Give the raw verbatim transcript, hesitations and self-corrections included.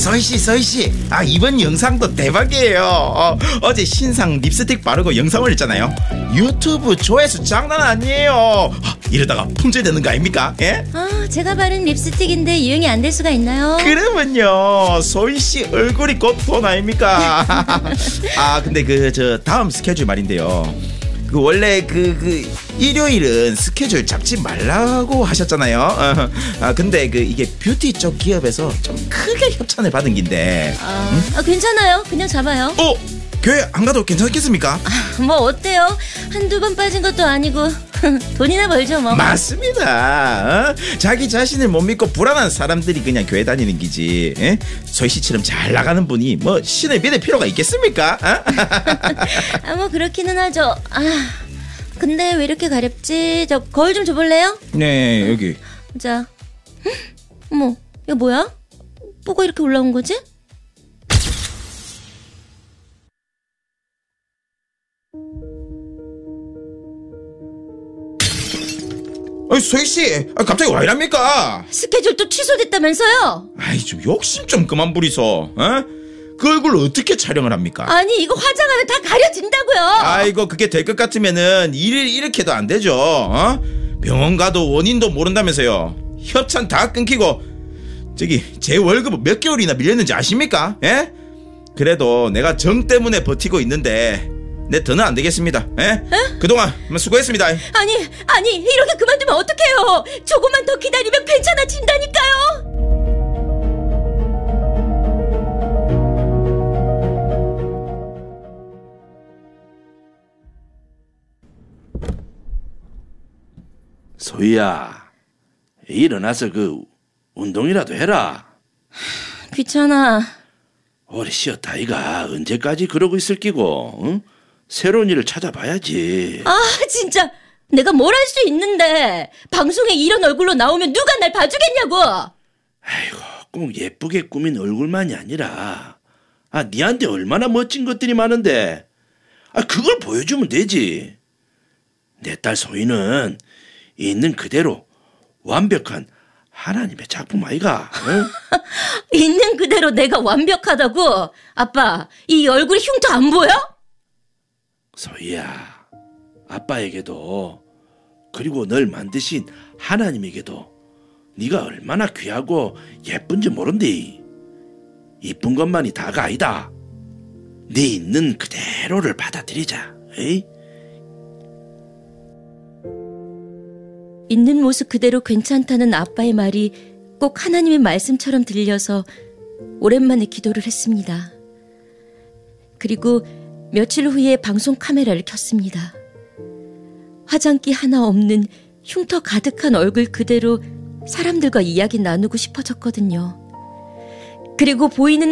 서희씨 서희씨, 아 이번 영상도 대박이에요. 어, 어제 신상 립스틱 바르고 영상 올렸잖아요. 유튜브 조회수 장난 아니에요. 아, 이러다가 품절되는 거 아닙니까? 예? 아, 제가 바른 립스틱인데 유행이 안 될 수가 있나요? 그러면요 서희씨 얼굴이 곧 돈 아닙니까? 아 근데 그 저 다음 스케줄 말인데요, 그 원래 그, 그 일요일은 스케줄 잡지 말라고 하셨잖아요. 어, 아 근데 그 이게 뷰티 쪽 기업에서 좀 크게 협찬을 받은 긴데. 아, 응? 아 괜찮아요. 그냥 잡아요. 어? 교회 안 가도 괜찮겠습니까? 아, 뭐 어때요? 한두 번 빠진 것도 아니고 돈이나 벌죠 뭐. 맞습니다. 어? 자기 자신을 못 믿고 불안한 사람들이 그냥 교회 다니는 기지. 에? 소희씨처럼 잘 나가는 분이 뭐 신을 믿을 필요가 있겠습니까? 어? 아, 뭐 그렇기는 하죠. 아, 근데 왜 이렇게 가렵지? 저 거울 좀 줘볼래요? 네 여기. 자, 어머, 이거 뭐야? 뭐가 이렇게 올라온 거지? 아니 소희씨, 아, 갑자기 왜 이랍니까? 스케줄 또 취소됐다면서요? 아이 좀 욕심 좀 그만 부리소. 어? 그 얼굴 어떻게 촬영을 합니까? 아니 이거 화장하면 다 가려진다고요. 아이고 그게 될 것 같으면은 일을 이렇게도 안 되죠. 어? 병원 가도 원인도 모른다면서요. 협찬 다 끊기고 저기 제 월급 몇 개월이나 밀렸는지 아십니까? 예? 그래도 내가 정 때문에 버티고 있는데 내 더는 안 되겠습니다. 예? 에? 그동안 수고했습니다. 아니 아니 이렇게 그만두면 어떡해요. 조금만 더 기다리면 괜찮아진다니까요. 소희야, 일어나서 그 운동이라도 해라. 귀찮아. 오래 쉬었다 이가 언제까지 그러고 있을 끼고, 응? 새로운 일을 찾아봐야지. 아 진짜 내가 뭘 할 수 있는데 방송에 이런 얼굴로 나오면 누가 날 봐주겠냐고. 아이고 꼭 예쁘게 꾸민 얼굴만이 아니라 아 니한테 얼마나 멋진 것들이 많은데 아 그걸 보여주면 되지. 내 딸 소희는 있는 그대로 완벽한 하나님의 작품 아이가. 응? 있는 그대로 내가 완벽하다고? 아빠 이 얼굴이 흉터 안 보여? 소희야, 아빠에게도 그리고 널 만드신 하나님에게도 네가 얼마나 귀하고 예쁜지 모른디. 이쁜 것만이 다가 아니다. 네 있는 그대로를 받아들이자. 에이? 있는 모습 그대로 괜찮다는 아빠의 말이 꼭 하나님의 말씀처럼 들려서 오랜만에 기도를 했습니다. 그리고 며칠 후에 방송 카메라를 켰습니다. 화장기 하나 없는 흉터 가득한 얼굴 그대로 사람들과 이야기 나누고 싶어졌거든요. 그리고 보이는